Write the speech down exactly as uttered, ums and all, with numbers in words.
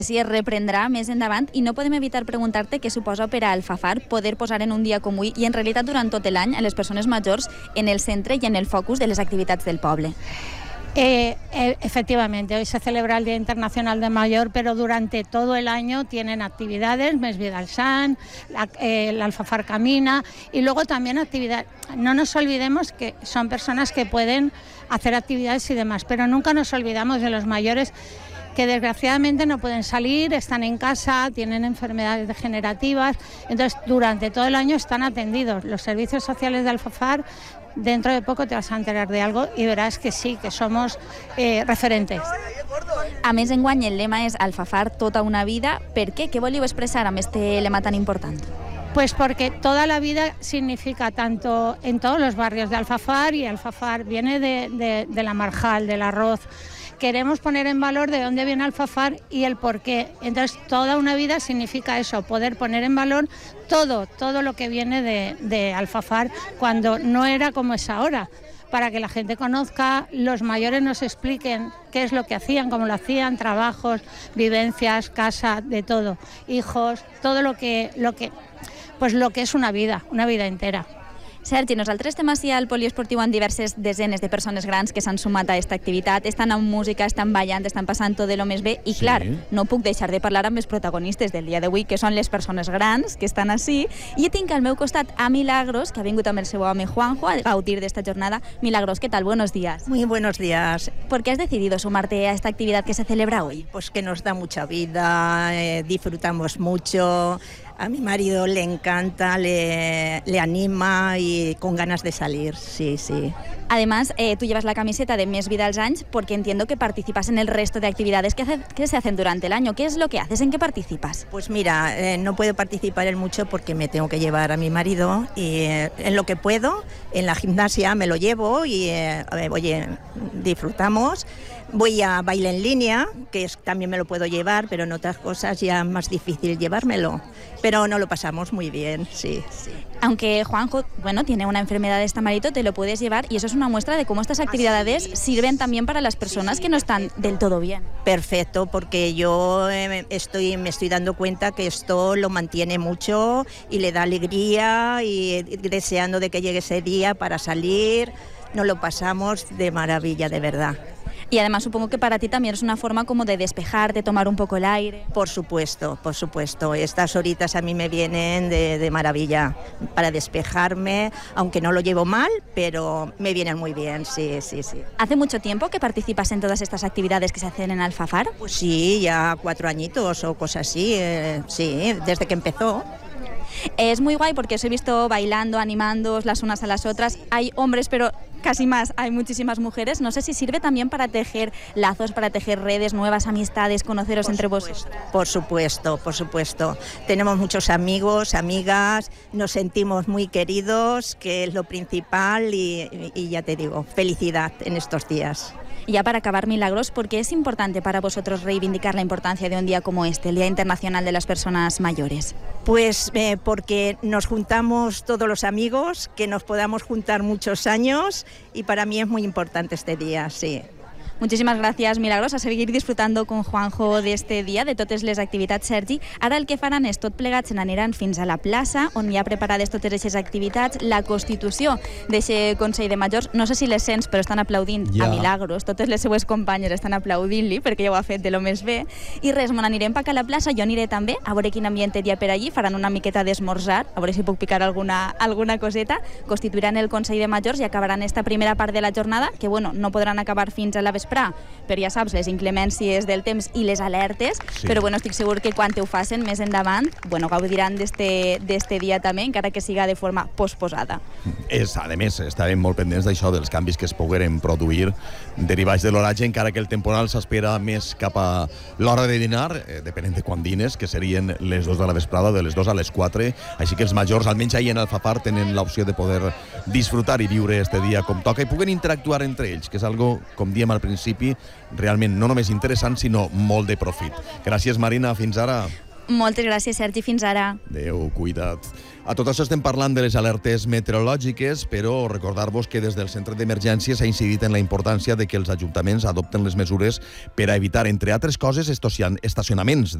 Si es reprendrà més endavant i no podem evitar preguntar-te què suposa per a Alfafar poder posar en un dia com avui i en realitat durant tot l'any a les persones majors en el centre y en el focus de las actividades del pueblo. Eh, eh, efectivamente, hoy se celebra el Día Internacional del Mayor, pero durante todo el año tienen actividades, Mes Vida al San, la, eh, el Alfafar Camina y luego también actividades. No nos olvidemos que son personas que pueden hacer actividades y demás, pero nunca nos olvidamos de los mayores que desgraciadamente no pueden salir, están en casa, tienen enfermedades degenerativas, entonces durante todo el año están atendidos. Los servicios sociales de Alfafar, dentro de poco te vas a enterar de algo y verás que sí, que somos eh, referentes. A més, enguany el lema és Alfafar tota una vida. Per què? Què volíeu expressar amb este lema tan important? Pues porque toda la vida significa tanto en todos los barrios de Alfafar, y Alfafar viene de, de, de la marjal, del arroz. Queremos poner en valor de dónde viene Alfafar y el por qué. Entonces, toda una vida significa eso, poder poner en valor todo, todo lo que viene de, de Alfafar cuando no era como es ahora, para que la gente conozca, los mayores nos expliquen qué es lo que hacían, cómo lo hacían, trabajos, vivencias, casa, de todo, hijos, todo lo que, lo que, pues lo que es una vida, una vida entera. Sergi, nosaltres estem així al poliesportiu amb diverses desenes de persones grans que s'han sumat a aquesta activitat, estan amb música, estan ballant, estan passant tot de lo més bé i, sí, clar, no puc deixar de parlar amb els protagonistes del dia d'avui, que són les persones grans que estan així, i tinc al meu costat a Milagros, que ha vingut amb el seu home Juanjo a gaudir d'esta jornada. Milagros, ¿qué tal? Buenos días. Muy buenos días. ¿Por qué has decidido sumarte a esta actividad que se celebra hoy? Pues que nos da mucha vida, eh, disfrutamos mucho. A mi marido le encanta, le, le anima y con ganas de salir, sí, sí. Además, eh, tú llevas la camiseta de Mes Vida als Anys porque entiendo que participas en el resto de actividades que, hace, que se hacen durante el año. ¿Qué es lo que haces? ¿En qué participas? Pues mira, eh, no puedo participar en mucho porque me tengo que llevar a mi marido y eh, en lo que puedo, en la gimnasia me lo llevo y eh, oye, disfrutamos. Voy a baile en línea, que es, también me lo puedo llevar, pero en otras cosas ya es más difícil llevármelo. Pero no lo pasamos muy bien, sí, sí. Aunque Juanjo, bueno, tiene una enfermedad de esta malito, te lo puedes llevar y eso es una muestra de cómo estas actividades sí, sirven sí, también para las personas sí, que no están del todo bien. Perfecto, porque yo eh, estoy, me estoy dando cuenta que esto lo mantiene mucho y le da alegría y deseando de que llegue ese día para salir. Nos lo pasamos de maravilla, de verdad. Y además supongo que para ti también es una forma como de despejar, de tomar un poco el aire. Por supuesto, por supuesto. Estas horitas a mí me vienen de, de maravilla para despejarme, aunque no lo llevo mal, pero me vienen muy bien, sí, sí, sí. ¿Hace mucho tiempo que participas en todas estas actividades que se hacen en Alfafar? Pues sí, ya cuatro añitos o cosas así, eh, sí, desde que empezó. Es muy guay porque os he visto bailando, animándoos las unas a las otras. Hay hombres, pero casi más, hay muchísimas mujeres. No sé si sirve también para tejer lazos, para tejer redes, nuevas amistades, conoceros por entre supuesto, vosotros. Por supuesto, por supuesto. Tenemos muchos amigos, amigas, nos sentimos muy queridos, que es lo principal y, y ya te digo, felicidad en estos días. Y ya para acabar, Milagros, ¿por qué es importante para vosotros reivindicar la importancia de un día como este, el Día Internacional de las Personas Mayores? Pues eh, porque nos juntamos todos los amigos, que nos podamos juntar muchos años y para mí es muy importante este día, sí. Muchísimas gracias, Milagros, a seguir disfrutando con Juanjo d'este dia, de totes les activitats, Sergi. Ara el que faran és tot plegats, se n'aniran fins a la plaça, on hi ha preparades totes aquestes activitats, la constitució d'aquest Consell de Majors. No sé si les sents, però estan aplaudint ja a Milagros. Totes les seues companyes estan aplaudint-li, perquè ja ho ha fet de lo més bé. I res, me n'anirem pa a la plaça, jo aniré també, a veure quin ambient hi ha per allí, faran una miqueta d'esmorzar, a veure si puc picar alguna, alguna coseta, constituiran el Consell de Majors i acabaran esta primera part de la jornada, que bueno, no podran acabar fins a la vesprada, però ja saps, les inclemències del temps i les alertes, sí. Però bueno, estic segur que quan ho facin més endavant, bueno, gaudiran d'este dia també, encara que siga de forma posposada. És, a més, estàvem molt pendents d'això, dels canvis que es pogueren produir derivats de l'oratge, encara que el temporal s'espera més cap a l'hora de dinar, eh, depenent de quan dines, que serien les dos de la vesprada, de les dos a les quatre, així que els majors, almenys ahir en Alfafar, tenen l'opció de poder disfrutar i viure este dia com toca i puguen interactuar entre ells, que és algo, com diem al principi, realment no només interessant, sinó molt de profit. Gràcies, Marina. Fins ara. Moltes gràcies, Sergi. Fins ara. Adéu, cuida't. A tot això estem parlant de les alertes meteorològiques, però recordar-vos que des del centre d'emergències s'ha incidit en la importància de que els ajuntaments adopten les mesures per a evitar, entre altres coses, estacionaments